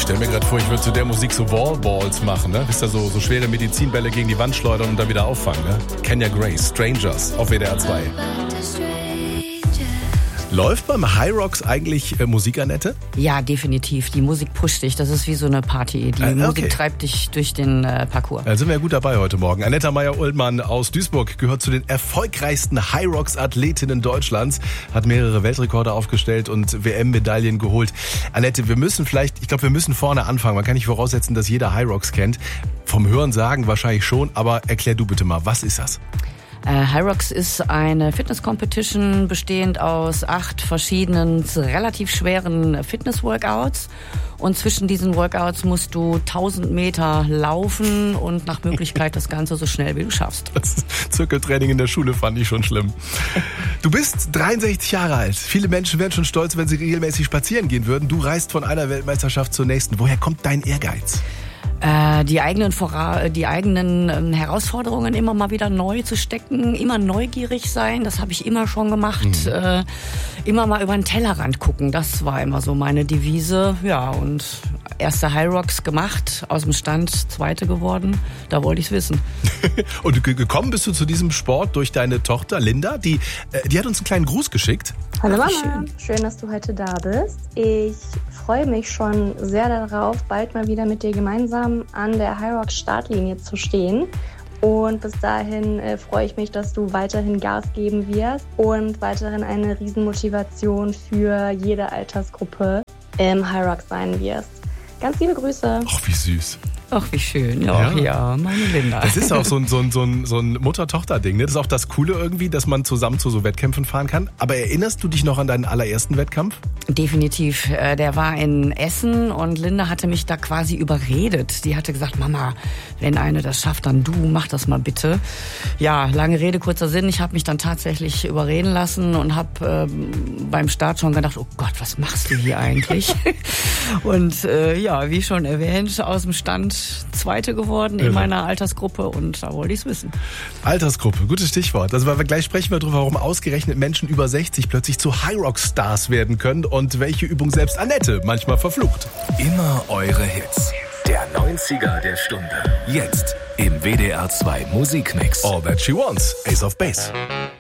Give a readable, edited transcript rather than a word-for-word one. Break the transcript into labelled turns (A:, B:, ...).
A: stelle mir gerade vor, ich würde zu der Musik so Wallballs machen, ne? Wisst ihr, so schwere Medizinbälle gegen die Wand schleudern und dann wieder auffangen, ne? Kenya Grace, Strangers auf WDR 2. Läuft beim High Rocks eigentlich Musik, Annette?
B: Ja, definitiv. Die Musik pusht dich. Das ist wie so eine Party. Die Musik treibt dich durch den Parcours.
A: Da sind wir ja gut dabei heute Morgen. Annette Meyer-Ullmann aus Duisburg gehört zu den erfolgreichsten High Rocks Athletinnen Deutschlands, hat mehrere Weltrekorde aufgestellt und WM-Medaillen geholt. Annette, wir müssen vorne anfangen. Man kann nicht voraussetzen, dass jeder High Rocks kennt. Vom Hören sagen wahrscheinlich schon, aber erklär du bitte mal, was ist das?
B: High Rocks ist eine Fitness-Competition bestehend aus 8 verschiedenen, relativ schweren Fitness-Workouts. Und zwischen diesen Workouts musst du 1000 Meter laufen und nach Möglichkeit das Ganze so schnell wie du schaffst.
A: Das Zirkeltraining in der Schule fand ich schon schlimm. Du bist 63 Jahre alt. Viele Menschen wären schon stolz, wenn sie regelmäßig spazieren gehen würden. Du reist von einer Weltmeisterschaft zur nächsten. Woher kommt dein Ehrgeiz?
B: Die eigenen Herausforderungen immer mal wieder neu zu stecken, immer neugierig sein, das habe ich immer schon gemacht. Immer mal über den Tellerrand gucken, das war immer so meine Devise. Ja, und erste High Rocks gemacht, aus dem Stand zweite geworden, da wollte ich es wissen.
A: Und gekommen bist du zu diesem Sport durch deine Tochter Linda, die hat uns einen kleinen Gruß geschickt.
C: Hallo Mama, schön, dass du heute da bist. Ich freue mich schon sehr darauf, bald mal wieder mit dir gemeinsam an der High Rocks Startlinie zu stehen. Und bis dahin freue ich mich, dass du weiterhin Gas geben wirst und weiterhin eine Riesenmotivation für jede Altersgruppe im High Rocks sein wirst. Ganz liebe Grüße.
A: Ach, wie süß.
B: Ach, wie schön. Ja, meine Linda.
A: Das ist auch so ein Mutter-Tochter-Ding. Ne? Das ist auch das Coole irgendwie, dass man zusammen zu so Wettkämpfen fahren kann. Aber erinnerst du dich noch an deinen allerersten Wettkampf?
B: Definitiv. Der war in Essen und Linda hatte mich da quasi überredet. Die hatte gesagt, Mama, wenn eine das schafft, dann du, mach das mal bitte. Ja, lange Rede, kurzer Sinn. Ich habe mich dann tatsächlich überreden lassen und habe beim Start schon gedacht, oh Gott, was machst du hier eigentlich? Und wie schon erwähnt, aus dem Stand Zweite geworden in meiner Altersgruppe und da wollte ich es wissen.
A: Altersgruppe, gutes Stichwort. Also gleich sprechen wir darüber, warum ausgerechnet Menschen über 60 plötzlich zu High-Rock-Stars werden können und welche Übung selbst Annette manchmal verflucht.
D: Immer eure Hits. Der 90er der Stunde. Jetzt im WDR 2 Musikmix.
A: All That She Wants, Ace of Base.